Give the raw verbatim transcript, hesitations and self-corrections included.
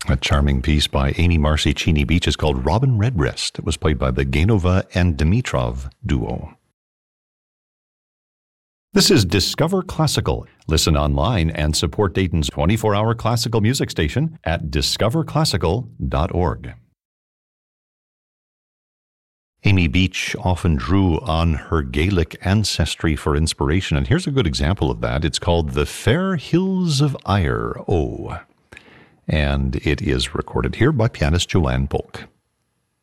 A charming piece by Amy Marcy-Cheney Beach is called Robin Redbreast. It was played by the Gainova and Dimitrov duo. This is Discover Classical. Listen online and support Dayton's twenty-four hour classical music station at discover classical dot org. Amy Beach often drew on her Gaelic ancestry for inspiration, and here's a good example of that. It's called The Fair Hills of Ayr, O, and it is recorded here by pianist Joanne Polk.